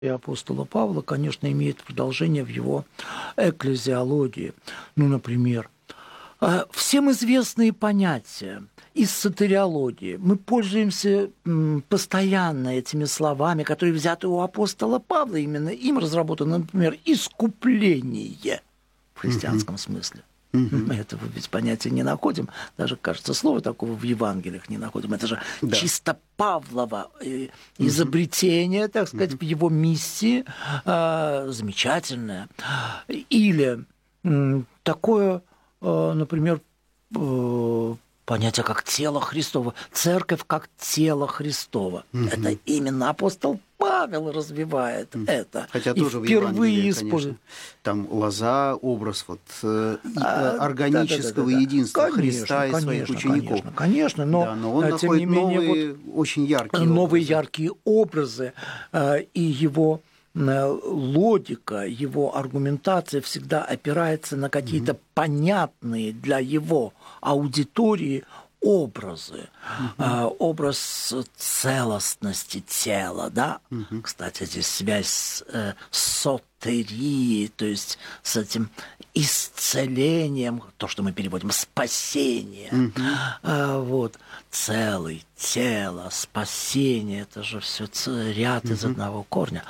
и апостола Павла, конечно, имеет продолжение в его экклезиологии. Ну, например, всем известные понятия из сотариологии. Мы пользуемся постоянно этими словами, которые взяты у апостола Павла, именно им разработано, например, искупление в христианском смысле. Мы этого ведь понятия не находим. Даже, кажется, слова такого в Евангелиях не находим. Это же чисто Павлово изобретение, так сказать, в его миссии. Замечательное. Или такое, например, понятие как тело Христово. Церковь как тело Христово. Это именно апостол Павел развивает это. Хотя тоже впервые использует. Там лоза, образ органического единства Христа и своих учеников. Конечно, но он находит новые, очень яркие образы, и его логика, его аргументация всегда опирается на какие-то понятные для его аудитории образы. Образ целостности тела, да? Кстати, здесь связь с сотерией, то есть с этим исцелением, то, что мы переводим, спасение. Вот. Целый, тело, спасение, это же все ряд из одного корня.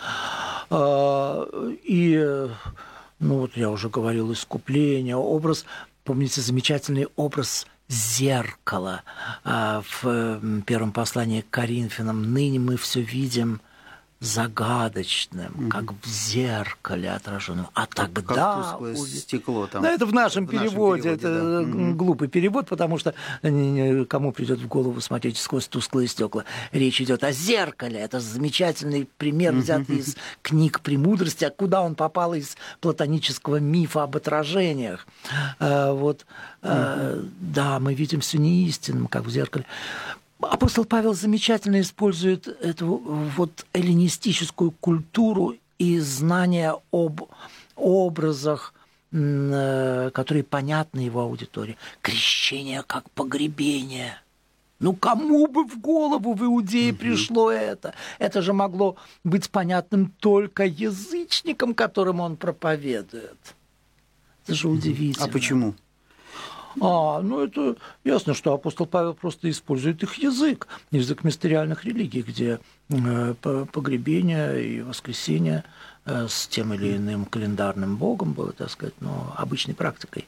И, ну вот я уже говорил, искупление, образ, помните, замечательный образ зеркала в первом послании к Коринфянам. Ныне мы все видим загадочным, как в зеркале отраженным. А тогда... Как тусклое стекло. Там, это в нашем переводе. Это глупый перевод, потому что кому придет в голову смотреть сквозь тусклые стекла. Речь идет о зеркале. Это замечательный пример, взятый из книг «Премудрости», куда он попал из платонического мифа об отражениях. Вот, да, мы видим все неистинным, как в зеркале. Апостол Павел замечательно использует эту вот эллинистическую культуру и знания об образах, которые понятны его аудитории. Крещение как погребение. Ну, кому бы в голову в Иудее пришло это? Это же могло быть понятным только язычникам, которым он проповедует. Это же удивительно. А почему? Ну это ясно, что апостол Павел просто использует их язык мистериальных религий, где погребение и воскресение с тем или иным календарным богом было, так сказать, обычной практикой.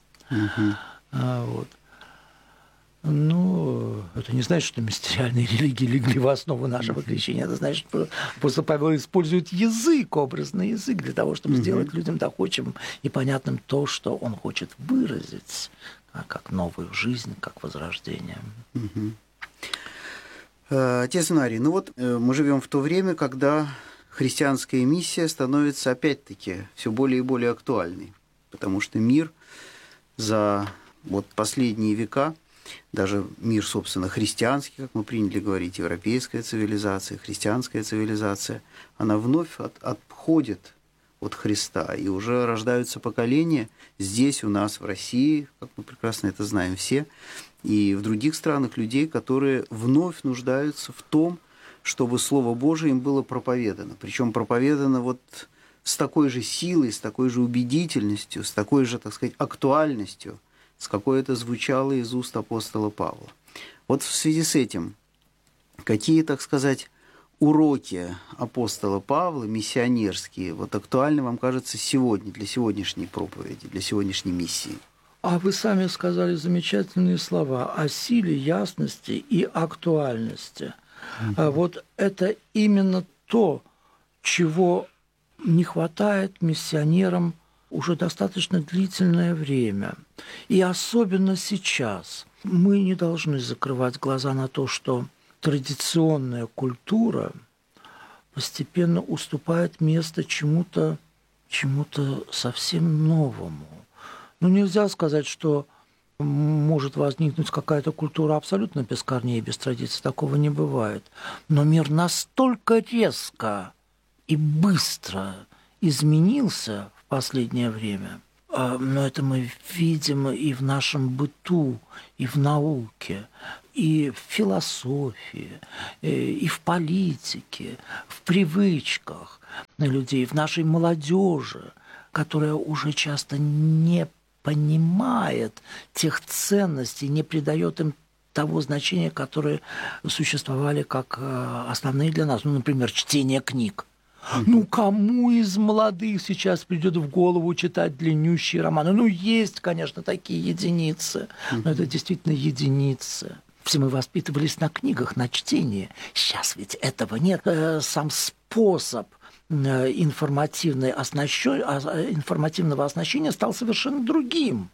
Вот. Ну, это не значит, что мистериальные религии легли в основу нашего крещения. Это значит, что апостол Павел использует язык, образный язык, для того, чтобы сделать людям доходчивым и понятным то, что он хочет выразить, как новую жизнь, как возрождение. Отец Илларий, ну вот мы живем в то время, когда христианская миссия становится опять-таки все более и более актуальной, потому что мир за последние века, даже мир, собственно, христианский, как мы приняли говорить, европейская цивилизация, христианская цивилизация, она вновь отходит от Христа, и уже рождаются поколения здесь у нас, в России, как мы прекрасно это знаем все, и в других странах людей, которые вновь нуждаются в том, чтобы Слово Божие им было проповедано. Причем проповедано с такой же силой, с такой же убедительностью, с такой же, так сказать, актуальностью, с какой это звучало из уст апостола Павла. Вот в связи с этим, какие, так сказать, уроки апостола Павла, миссионерские, актуальны, вам кажется, сегодня, для сегодняшней проповеди, для сегодняшней миссии? А вы сами сказали замечательные слова о силе, ясности и актуальности. Вот это именно то, чего не хватает миссионерам уже достаточно длительное время. И особенно сейчас мы не должны закрывать глаза на то, что традиционная культура постепенно уступает место чему-то совсем новому. Нельзя сказать, что может возникнуть какая-то культура абсолютно без корней, без традиций. Такого не бывает. Но мир настолько резко и быстро изменился в последнее время. Но это мы видим и в нашем быту, и в науке, и в философии, и в политике, в привычках людей, в нашей молодежи, которая уже часто не понимает тех ценностей, не придает им того значения, которые существовали как основные для нас. Ну, например, чтение книг. Ну, кому из молодых сейчас придет в голову читать длиннющие романы? Ну, есть, конечно, такие единицы, но это действительно единицы. Все мы воспитывались на книгах, на чтении. Сейчас ведь этого нет. Сам способ информативного оснащения стал совершенно другим.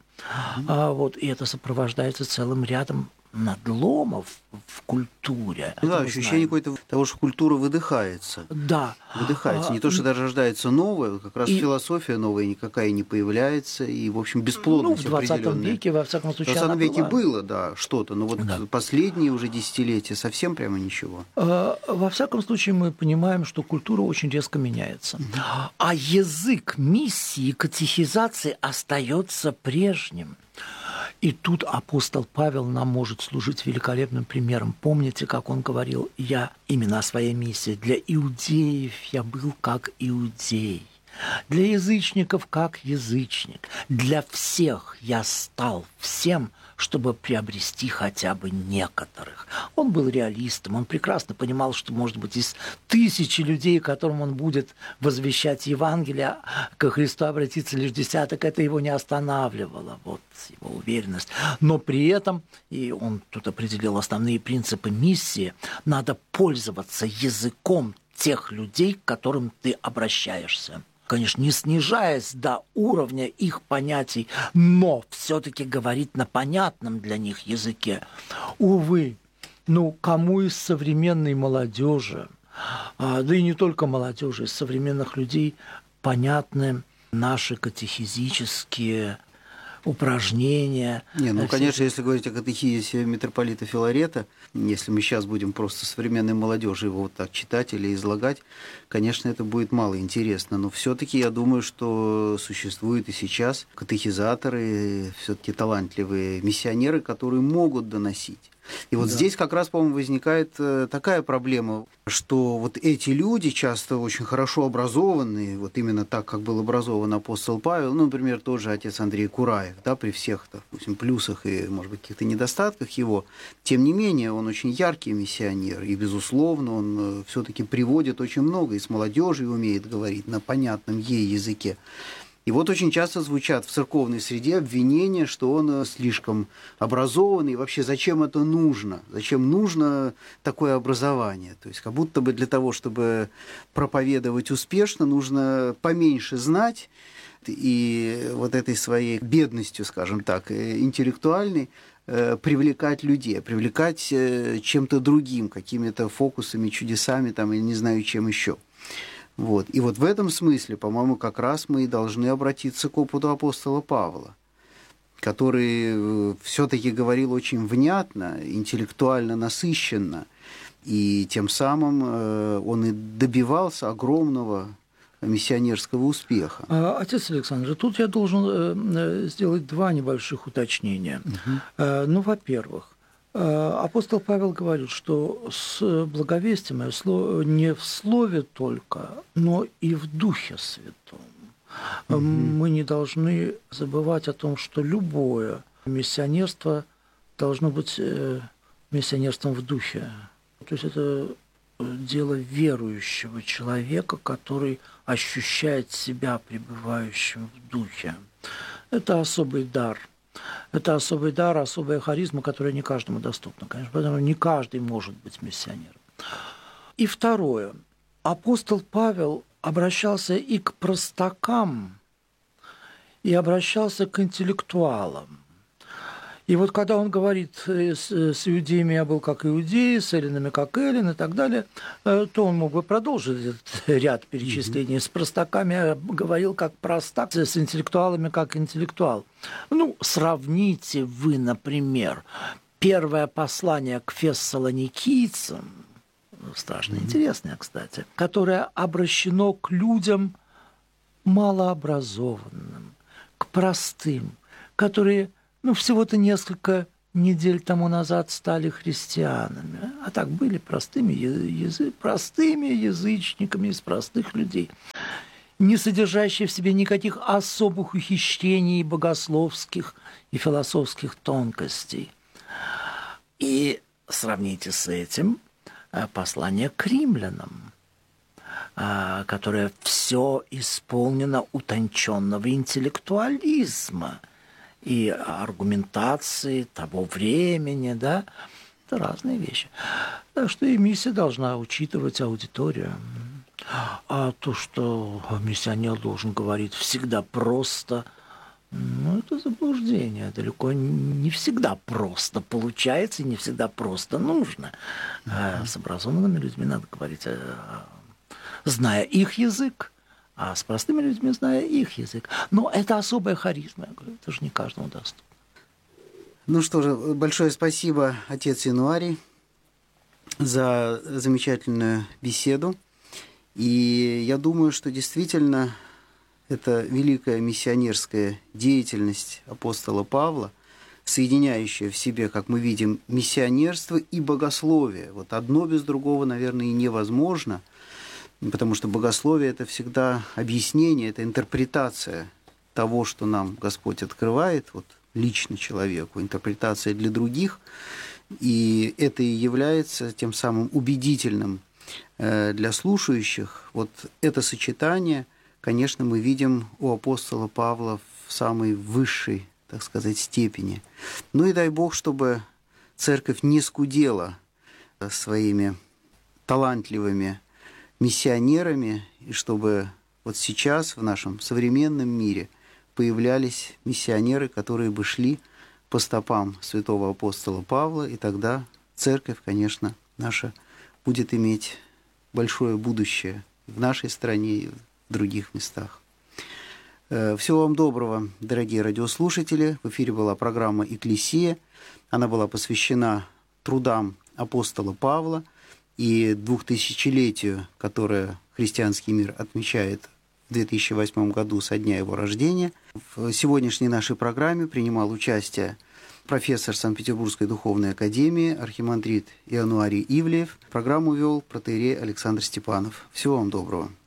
И это сопровождается целым рядом надломов в культуре. Да, ощущение какое-то того, что культура выдыхается. Да. Выдыхается. Не то, что даже рождается новое, как раз философия новая никакая не появляется, и, в общем, бесплодность определенная. В 20 веке, во всяком случае, в 20 веке было, да, что-то, но вот последние уже десятилетия совсем прямо ничего. Во всяком случае, мы понимаем, что культура очень резко меняется. А язык миссии, катехизации остается прежним. И тут апостол Павел нам может служить великолепным примером. Помните, как он говорил, я именно о своей миссии, для иудеев я был как иудей, для язычников как язычник, для всех я стал всем, чтобы приобрести хотя бы некоторых. Он был реалистом, он прекрасно понимал, что, может быть, из тысячи людей, которым он будет возвещать Евангелие, ко Христу обратиться лишь десяток, это его не останавливало, вот его уверенность. Но при этом, и он тут определил основные принципы миссии, надо пользоваться языком тех людей, к которым ты обращаешься. Конечно, не снижаясь до уровня их понятий, но все-таки говорить на понятном для них языке. Увы, кому из современной молодежи, да и не только молодежи, из современных людей понятны наши катехизические упражнения. Конечно, если говорить о катехизисе митрополита Филарета, если мы сейчас будем просто современной молодежи его вот так читать или излагать, конечно, это будет мало интересно. Но все-таки я думаю, что существуют и сейчас катехизаторы, все-таки талантливые миссионеры, которые могут доносить. И вот здесь как раз, по-моему, возникает такая проблема, что вот эти люди часто очень хорошо образованные, вот именно так, как был образован апостол Павел, например, тот же отец Андрей Кураев, да, при всех, допустим, плюсах и, может быть, каких-то недостатках его, тем не менее, он очень яркий миссионер, и, безусловно, он все-таки приводит очень много, и с молодежью умеет говорить на понятном ей языке. И вот очень часто звучат в церковной среде обвинения, что он слишком образованный, и вообще зачем это нужно? Зачем нужно такое образование? То есть как будто бы для того, чтобы проповедовать успешно, нужно поменьше знать, и вот этой своей бедностью, скажем так, интеллектуальной, привлекать людей, привлекать чем-то другим, какими-то фокусами, чудесами, там, или не знаю, чем еще. Вот. И вот в этом смысле, по-моему, как раз мы и должны обратиться к опыту апостола Павла, который все-таки говорил очень внятно, интеллектуально насыщенно, и тем самым он и добивался огромного миссионерского успеха. Отец Александр, тут я должен сделать два небольших уточнения. Во-первых, апостол Павел говорит, что с благовестием не в слове только, но и в Духе Святом. Мы не должны забывать о том, что любое миссионерство должно быть миссионерством в Духе. То есть это дело верующего человека, который ощущает себя пребывающим в Духе. Это особый дар. Это особый дар, особая харизма, которая не каждому доступна, конечно, поэтому не каждый может быть миссионером. И второе. Апостол Павел обращался и к простакам, и обращался к интеллектуалам. И вот когда он говорит, с иудеями я был как иудеи, с эллинами как эллин и так далее, то он мог бы продолжить этот ряд перечислений. С простаками я говорил как простак, с интеллектуалами как интеллектуал. Сравните вы, например, первое послание к фессалоникийцам, страшно интересное, кстати, которое обращено к людям малообразованным, к простым, которые всего-то несколько недель тому назад стали христианами, а так были простыми язычниками из простых людей, не содержащие в себе никаких особых ухищрений богословских и философских тонкостей. И сравните с этим послание к римлянам, которое все исполнено утонченного интеллектуализма и аргументации того времени, да, это разные вещи. Так что и миссия должна учитывать аудиторию. А то, что миссионер должен говорить всегда просто, ну, это заблуждение. Далеко не всегда просто получается и не всегда просто нужно. С образованными людьми надо говорить, зная их язык, а с простыми людьми зная их язык. Но это особая харизма, я говорю, это же не каждому доступно. Ну что же, большое спасибо, отец Януарий, за замечательную беседу. И я думаю, что действительно это великая миссионерская деятельность апостола Павла, соединяющая в себе, как мы видим, миссионерство и богословие. Вот одно без другого, наверное, и невозможно, потому что богословие – это всегда объяснение, это интерпретация того, что нам Господь открывает, вот лично человеку, интерпретация для других, и это и является тем самым убедительным для слушающих. Вот это сочетание, конечно, мы видим у апостола Павла в самой высшей, так сказать, степени. Ну и дай Бог, чтобы церковь не скудела своими талантливыми миссионерами, и чтобы вот сейчас в нашем современном мире появлялись миссионеры, которые бы шли по стопам святого апостола Павла, и тогда церковь, конечно, наша будет иметь большое будущее в нашей стране и в других местах. Всего вам доброго, дорогие радиослушатели. В эфире была программа «Экклесия». Она была посвящена трудам апостола Павла и 2000-летию, которое христианский мир отмечает в 2008 году со дня его рождения. В сегодняшней нашей программе принимал участие профессор Санкт-Петербургской духовной академии, архимандрит Януарий Ивлеев. Программу вел протоиерей Александр Степанов. Всего вам доброго.